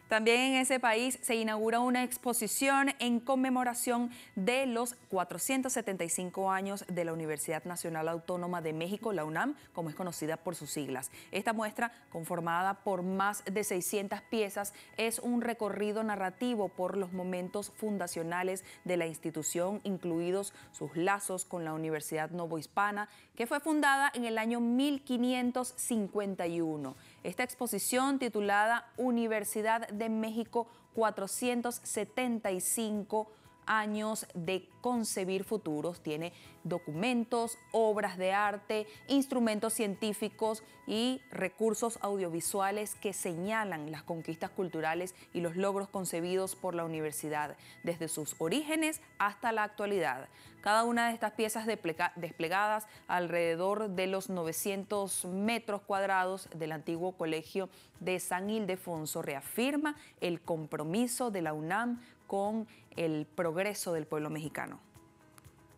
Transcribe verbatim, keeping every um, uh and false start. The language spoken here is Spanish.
También en ese país se inaugura una exposición en conmemoración de los cuatrocientos setenta y cinco años de la Universidad Nacional Autónoma de México, la UNAM, como es conocida por sus siglas. Esta muestra, conformada por más de seiscientas piezas, es un recorrido narrativo por los momentos fundacionales de la institución, incluidos sus lazos con la Universidad Novohispana, que fue fundada en el año mil quinientos cincuenta y uno. Esta exposición, titulada Universidad de México, cuatrocientos setenta y cinco años de concebir futuros, tiene documentos, obras de arte, instrumentos científicos y recursos audiovisuales que señalan las conquistas culturales y los logros concebidos por la universidad, desde sus orígenes hasta la actualidad. Cada una de estas piezas desplegadas alrededor de los novecientos metros cuadrados del antiguo colegio de San Ildefonso reafirma el compromiso de la UNAM con el progreso del pueblo mexicano.